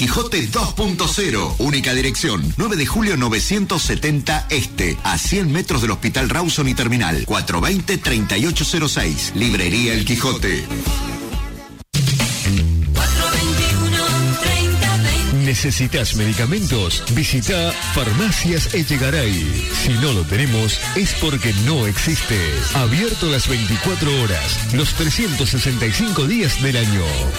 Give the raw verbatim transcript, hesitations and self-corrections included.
Quijote dos punto cero. Única dirección, nueve de julio novecientos setenta Este, a cien metros del Hospital Rawson y Terminal. cuatro veinte, treinta y ocho cero seis. Librería El Quijote. ¿Necesitas medicamentos? Visita Farmacias Echegaray. Si no lo tenemos, es porque no existe. Abierto las veinticuatro horas, los trescientos sesenta y cinco días del año.